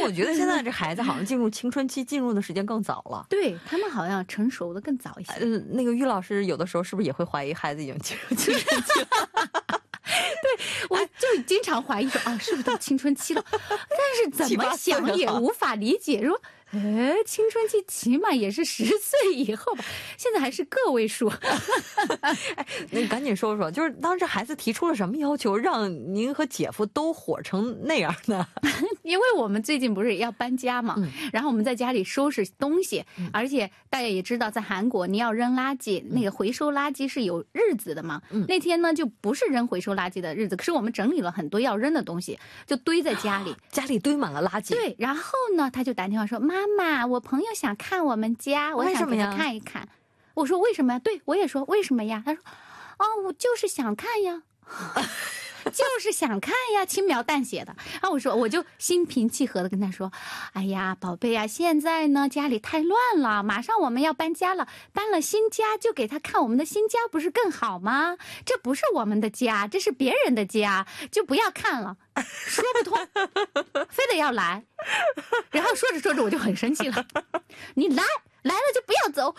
我觉得现在这孩子好像进入青春期进入的时间更早了。 对，他们好像成熟的更早一些。 那个于老师有的时候是不是也会怀疑孩子已经进入青春期了？ 对，我就经常怀疑说啊，是不是到青春期了？但是怎么想也无法理解，说，青春期起码也是10岁以后吧，现在还是个位数。 那你赶紧说说，就是当时孩子提出了什么要求，让您和姐夫都火成那样呢？ 因为我们最近不是要搬家嘛，然后我们在家里收拾东西，而且大家也知道，在韩国你要扔垃圾，那个回收垃圾是有日子的嘛。那天呢就不是扔回收垃圾的日子，可是我们整理了很多要扔的东西，就堆在家里， 家里堆满了垃圾。 对，然后呢，他就打电话说：“妈妈，我朋友想看我们家，我想给他看一看。”我说：“为什么呀？”对，我也说：“为什么呀？”他说：“哦，我就是想看呀。”就是想看呀，轻描淡写的。然后我就心平气和的跟他说，哎呀，宝贝啊，现在呢家里太乱了，马上我们要搬家了，搬了新家就给他看我们的新家，不是更好吗？这不是我们的家，这是别人的家，就不要看了。说不通，非得要来。然后说着说着我就很生气了，你来了就不要走。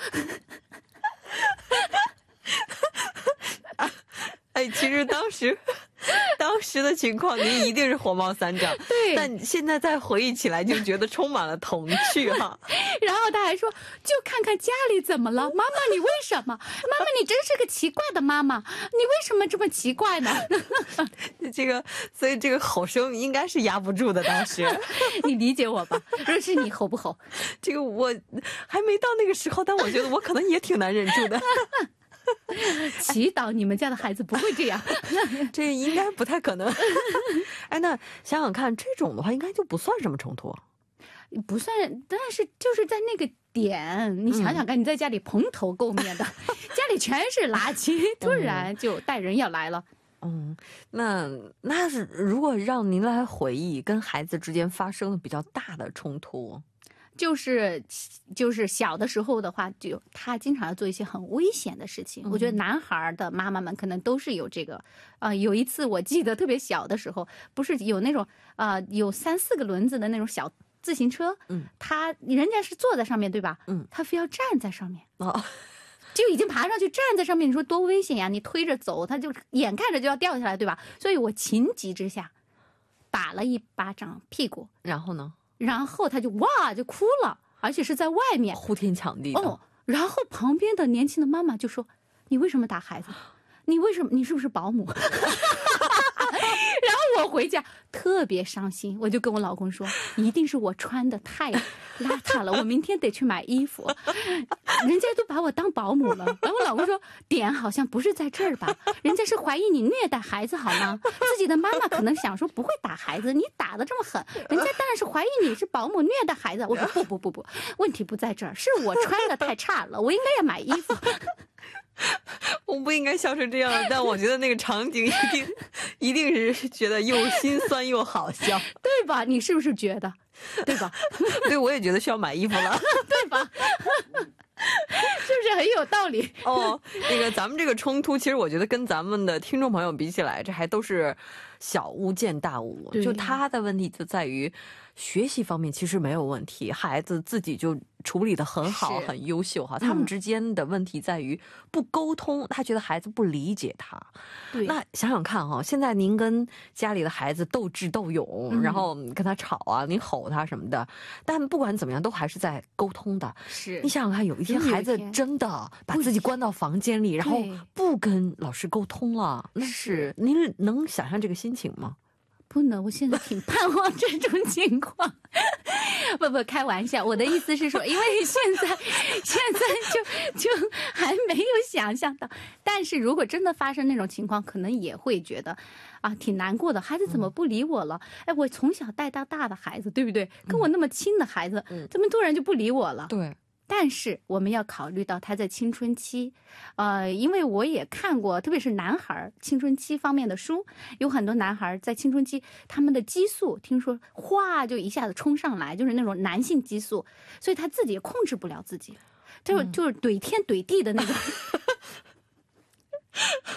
哎，其实当时的情况，您一定是火冒三丈。 对， 但现在再回忆起来，就觉得充满了童趣哈。 然后他还说，就看看家里怎么了，妈妈你为什么？妈妈你真是个奇怪的妈妈，你为什么这么奇怪呢？ 所以这个吼声应该是压不住的。当时你理解我吧？若是你吼不吼？ 这个我还没到那个时候，但我觉得我可能也挺难忍住的。 祈祷你们家的孩子不会这样。 这应该不太可能。哎，那想想看，这种的话应该就不算什么冲突。 不算，但是就是在那个点，你想想看，你在家里蓬头垢面的，家里全是垃圾，突然就带人要来了。 那是如果让您来回忆跟孩子之间发生的比较大的冲突， 就是小的时候的话，就他经常要做一些很危险的事情。我觉得男孩的妈妈们可能都是有这个。有一次我记得特别小的时候，不是有那种有3、4个轮子的那种小自行车，人家是坐在上面对吧？他非要站在上面。就已经爬上去站在上面，你说多危险呀！你推着走，他就眼看着就要掉下来，对吧？所以我情急之下打了一巴掌屁股。 然后呢？ 然后他就哇就哭了，而且是在外面呼天抢地的。 然后旁边的年轻的妈妈就说：“你为什么打孩子？你为什么？你是不是保姆？”然后我回家特别伤心，我就跟我老公说，一定是我穿的太邋遢了，我明天得去买衣服。人家都把我当保姆了。然后我老公说，点好像不是在这儿吧，人家是怀疑你虐待孩子好吗？自己的妈妈可能想说不会打孩子，你打得这么狠，人家当然是怀疑你是保姆虐待孩子。我说不，问题不在这儿，是我穿的太差了，我应该要买衣服。 我不应该笑成这样的，但我觉得那个场景一定是觉得又心酸又好笑， 对吧？你是不是觉得？对吧？ 对，我也觉得需要买衣服了， 对吧？是不是很有道理？ 那个咱们这个冲突，其实我觉得跟咱们的听众朋友比起来，这还都是小巫见大巫。就他的问题就在于学习方面其实没有问题，孩子自己就处理得很好，很优秀哈。他们之间的问题在于不沟通，他觉得孩子不理解他。那想想看哈，现在您跟家里的孩子斗智斗勇，然后跟他吵啊，你吼他什么的，但不管怎么样，都还是在沟通的。 是， 你想想看，有一天孩子真的把自己关到房间里，然后不跟老师沟通了，那是您能想象这个心情吗？ 不能，我现在挺盼望这种情况。不，开玩笑，我的意思是说，因为现在就还没有想象到，但是如果真的发生那种情况，可能也会觉得挺难过的。孩子怎么不理我了？我从小带到大的孩子，对不对？跟我那么亲的孩子，怎么突然就不理我了？ 对。 但是我们要考虑到他在青春期，因为我也看过，特别是男孩青春期方面的书，有很多男孩在青春期，他们的激素听说哗就一下子冲上来，就是那种男性激素，所以他自己也控制不了自己，就是怼天怼地的那种。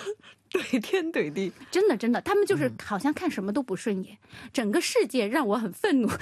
怼天怼地， 真的真的，他们就是好像看什么都不顺眼，整个世界让我很愤怒。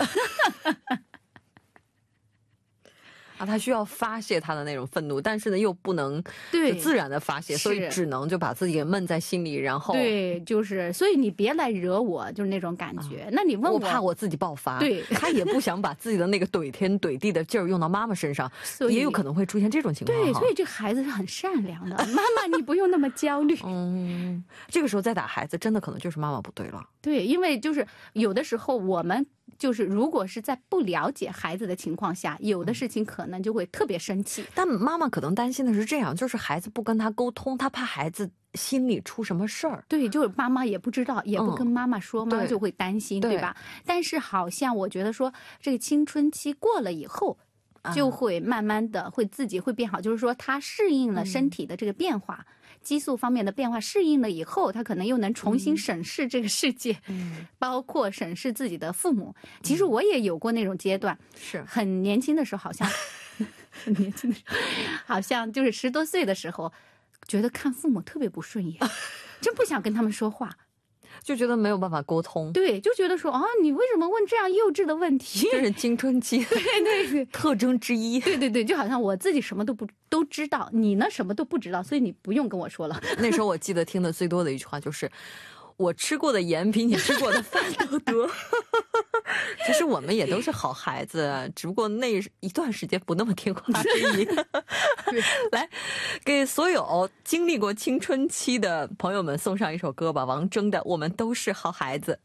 啊，他需要发泄他的那种愤怒，但是呢又不能自然的发泄，所以只能就把自己给闷在心里，然后对，就是所以你别来惹我，就是那种感觉。那你问我怕我自己爆发， 对， 他也不想把自己的那个怼天怼地的劲儿用到妈妈身上，也有可能会出现这种情况。 对，所以这个孩子是很善良的，妈妈你不用那么焦虑。 这个时候再打孩子，真的可能就是妈妈不对了。 对，因为就是有的时候我们就是如果是在不了解孩子的情况下，有的事情可能就会特别生气。 但妈妈可能担心的是这样，就是孩子不跟他沟通，他怕孩子心里出什么事儿。 对，就是妈妈也不知道，也不跟妈妈说，妈妈就会担心，对吧？但是好像我觉得说这个青春期过了以后，就会慢慢的会自己会变好，就是说他适应了身体的这个变化，激素方面的变化适应了以后，他可能又能重新审视这个世界，包括审视自己的父母。其实我也有过那种阶段， 是很年轻的时候，好像很年轻的时候，好像就是10多岁的时候，觉得看父母特别不顺眼，真不想跟他们说话。 就觉得没有办法沟通， 对，就觉得说啊，你为什么问这样幼稚的问题？ 这是青春期对特征之一。 对对对，就好像我自己什么都知道，你呢什么都不知道，所以你不用跟我说了。 那时候我记得听的最多的一句话就是，我吃过的盐比你吃过的饭都多。其实我们也都是好孩子，只不过那一段时间不那么听话而已。来，给所有经历过青春期的朋友们送上一首歌吧，王铮的《我们都是好孩子》。